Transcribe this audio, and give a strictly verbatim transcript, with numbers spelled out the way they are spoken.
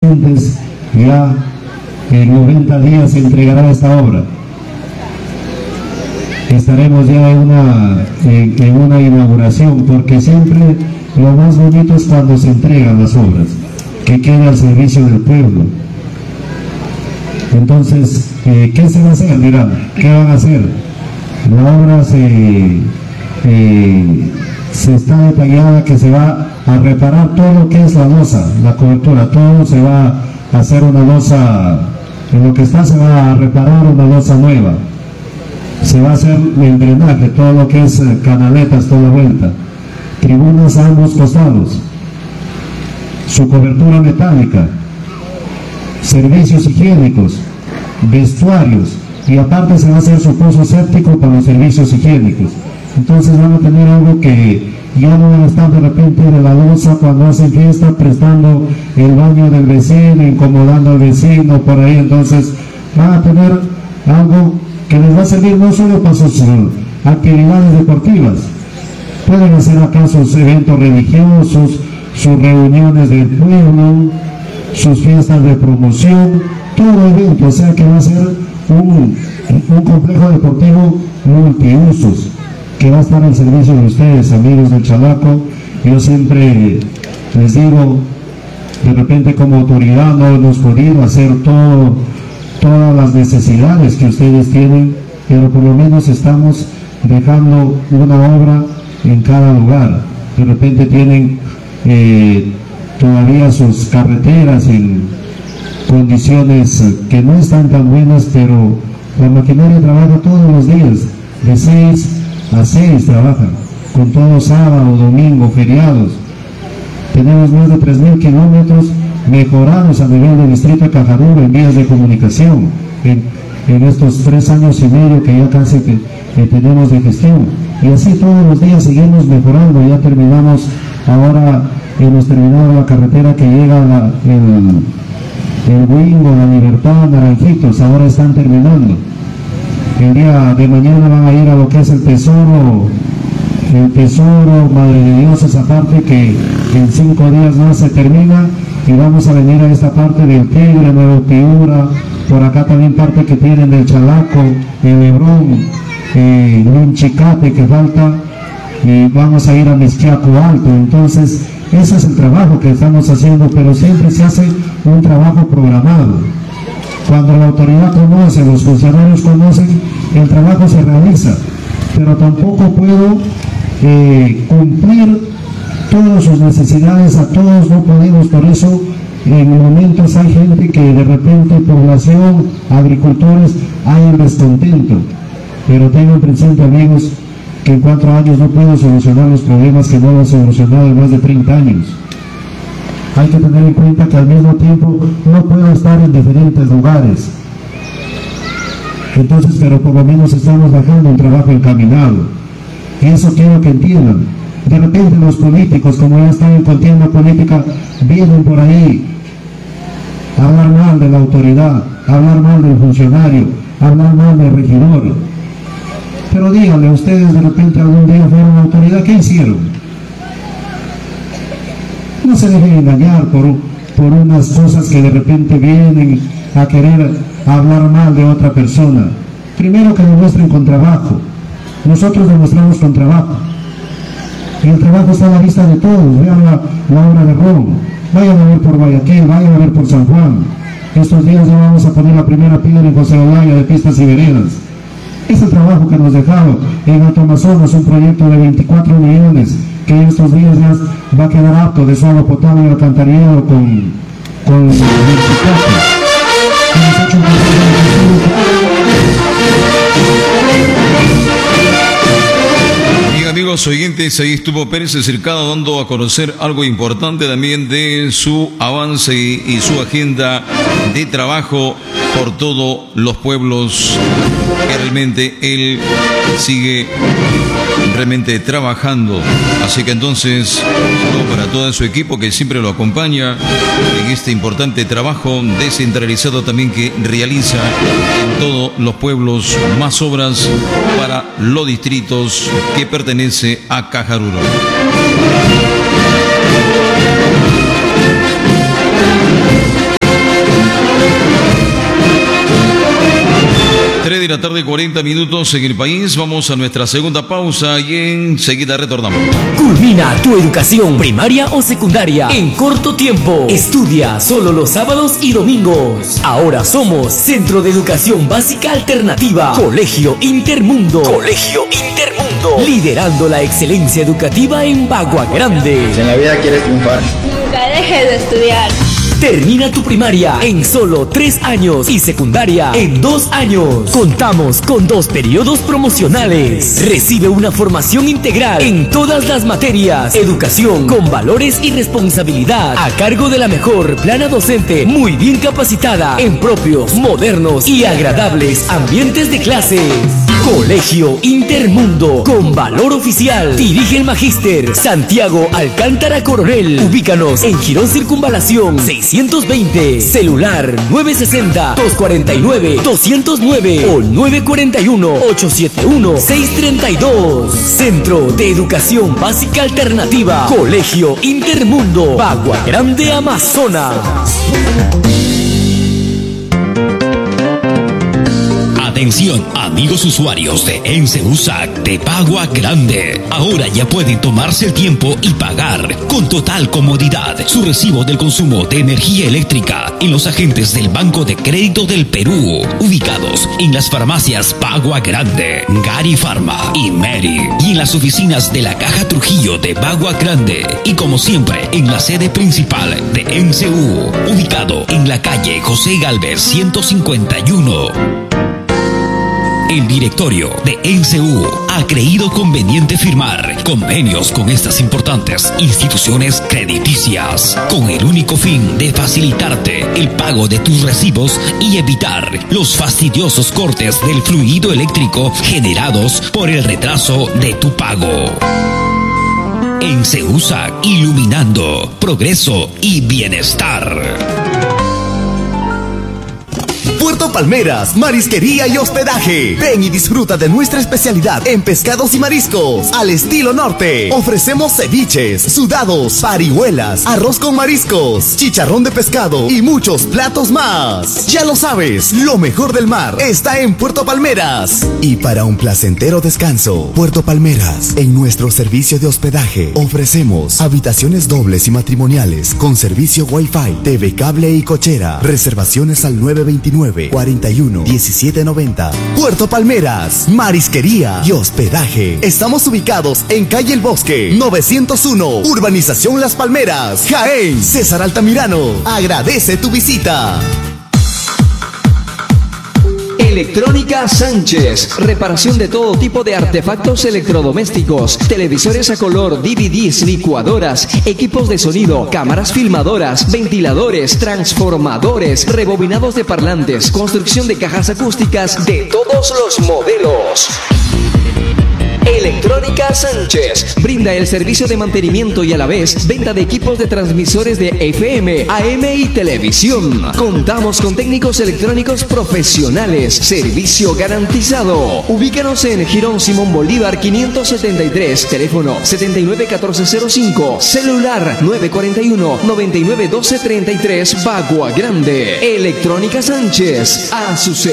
asistentes, ya en noventa días se entregará esta obra. Estaremos ya en una, en, en una inauguración, porque siempre lo más bonito es cuando se entregan las obras, que queda al servicio del pueblo. Entonces, eh, ¿qué se va a hacer? Dirán, ¿qué van a hacer? La obra se, eh, se está detallada que se va a reparar todo lo que es la losa, la cobertura, todo se va a hacer una losa, en lo que está se va a reparar una losa nueva. Se va a hacer el drenaje, todo lo que es canaletas, toda la vuelta, tribunas a ambos costados, su cobertura metálica, servicios higiénicos, vestuarios, y aparte se va a hacer su pozo séptico para los servicios higiénicos. Entonces van a tener algo que ya no van a estar de repente de la losa cuando hacen fiesta prestando el baño del vecino, incomodando al vecino por ahí. Entonces van a tener algo que les va a servir no solo para sus actividades deportivas, pueden hacer acá sus eventos religiosos, sus reuniones del pueblo, sus fiestas de promoción, todo evento, o sea que va a ser un, un complejo deportivo multiusos, que va a estar al servicio de ustedes, amigos del Chalaco. Yo siempre les digo, de repente como autoridad no hemos podido hacer todo, todas las necesidades que ustedes tienen, pero por lo menos estamos dejando una obra en cada lugar. De repente tienen eh, todavía sus carreteras en condiciones que no están tan buenas, pero la maquinaria trabaja todos los días, de seis a seis trabajan, con todo sábado, domingo, feriados. Tenemos más de tres mil kilómetros mejorados a nivel del distrito de Cajaruro en vías de comunicación en, en estos tres años y medio que ya casi que, que tenemos de gestión, y así todos los días seguimos mejorando. Ya terminamos, ahora hemos terminado la carretera que llega a la, el, el Wingo, La Libertad, Naranjitos, ahora están terminando. El día de mañana van a ir a lo que es el Tesoro, el Tesoro, Madre de Dios, esa parte que en cinco días más se termina, y vamos a venir a esta parte del Tigre, Nuevo Piura, por acá también parte que tienen del Chalaco, el Hebrón, eh, Lunchicate que falta, y vamos a ir a Mezquiaco Alto. Entonces ese es el trabajo que estamos haciendo, pero siempre se hace un trabajo programado. Cuando la autoridad conoce, los funcionarios conocen, el trabajo se realiza, pero tampoco puedo eh, cumplir todas sus necesidades, a todos no podemos. Por eso en momentos hay gente que de repente, población, agricultores, hay un descontento, pero tengan presente, amigos, que en cuatro años no puedo solucionar los problemas que no han solucionado en más de treinta años. Hay que tener en cuenta que al mismo tiempo no puedo estar en diferentes lugares. Entonces, pero por lo menos estamos dejando un trabajo encaminado. Y eso quiero que entiendan. De repente los políticos, como ya están en contienda política, vienen por ahí a hablar mal de la autoridad, a hablar mal del funcionario, a hablar mal del regidor. Pero díganle, ustedes de repente algún día fueron autoridad, ¿qué hicieron? No se dejen engañar por, por unas cosas que de repente vienen a querer hablar mal de otra persona. Primero que demuestren con trabajo. Nosotros demostramos con trabajo. Y el trabajo está a la vista de todos. Vean la, la obra de Ron. Vayan a ver por Guayaquil, vayan a ver por San Juan. Estos días ya vamos a poner la primera piedra en José Olaya de pistas y veredas. Ese trabajo que nos dejaron en Alto Amazonas, un proyecto de veinticuatro millones, que en estos días ya va a quedar apto de suelo potable y alcantarillado con, con veinticuatro. Hemos hecho un Bien, amigos oyentes, ahí estuvo Pérez El Cercado dando a conocer algo importante también de su avance y, y su agenda de trabajo por todos los pueblos que realmente él sigue realmente trabajando. Así que entonces, saludo para todo su equipo que siempre lo acompaña en este importante trabajo descentralizado también que realiza en todos los pueblos más obras para los distritos que pertenece a Cajaruro. la tarde, cuarenta minutos en el país. Vamos a nuestra segunda pausa y enseguida retornamos. Culmina tu educación primaria o secundaria en corto tiempo. Estudia solo los sábados y domingos. Ahora somos Centro de Educación Básica Alternativa. Colegio Intermundo. Colegio Intermundo. Liderando la excelencia educativa en Bagua Grande. Si en la vida quieres triunfar, nunca dejes de estudiar. Termina tu primaria en solo tres años y secundaria en dos años. Contamos con dos periodos promocionales. Recibe una formación integral en todas las materias. Educación con valores y responsabilidad a cargo de la mejor plana docente, muy bien capacitada en propios, modernos y agradables ambientes de clases. Colegio Intermundo con valor oficial. Dirige el magíster Santiago Alcántara Coronel. Ubícanos en Girón Circunvalación seiscientos veinte. Celular nueve sesenta, dos cuarenta y nueve, doscientos nueve o nueve cuarenta y uno, ochocientos setenta y uno, seiscientos treinta y dos. Centro de Educación Básica Alternativa. Colegio Intermundo. Bagua Grande, Amazonas. Atención, amigos usuarios de ENSEUSAC de Bagua Grande. Ahora ya pueden tomarse el tiempo y pagar con total comodidad su recibo del consumo de energía eléctrica en los agentes del Banco de Crédito del Perú, ubicados en las farmacias Bagua Grande, Gari Pharma y Meri, y en las oficinas de la Caja Trujillo de Bagua Grande, y como siempre en la sede principal de ENSEU, ubicado en la calle José Gálvez ciento cincuenta y uno. El directorio de ENSEU ha creído conveniente firmar convenios con estas importantes instituciones crediticias con el único fin de facilitarte el pago de tus recibos y evitar los fastidiosos cortes del fluido eléctrico generados por el retraso de tu pago. ENSEUSAC, iluminando progreso y bienestar. Puerto Palmeras, marisquería y hospedaje. Ven y disfruta de nuestra especialidad en pescados y mariscos al estilo norte. Ofrecemos ceviches, sudados, parihuelas, arroz con mariscos, chicharrón de pescado y muchos platos más. Ya lo sabes, lo mejor del mar está en Puerto Palmeras. Y para un placentero descanso, Puerto Palmeras, en nuestro servicio de hospedaje ofrecemos habitaciones dobles y matrimoniales con servicio Wi-Fi, T V cable y cochera. Reservaciones al nueve veintinueve, cuarenta y uno, diecisiete noventa. Puerto Palmeras, marisquería y hospedaje. Estamos ubicados en calle El Bosque, novecientos uno, Urbanización Las Palmeras, Jaén. César Altamirano agradece tu visita. Electrónica Sánchez, reparación de todo tipo de artefactos electrodomésticos, televisores a color, D V Ds, licuadoras, equipos de sonido, cámaras filmadoras, ventiladores, transformadores, rebobinados de parlantes, construcción de cajas acústicas de todos los modelos. Electrónica Sánchez brinda el servicio de mantenimiento y a la vez venta de equipos de transmisores de F M, A M y televisión. Contamos con técnicos electrónicos profesionales, servicio garantizado. Ubícanos en Girón Simón Bolívar quinientos setenta y tres, teléfono setenta y nueve catorce cero cinco, celular nueve cuarenta y uno, noventa y nueve doce treinta y tres, Bagua Grande. Electrónica Sánchez, a su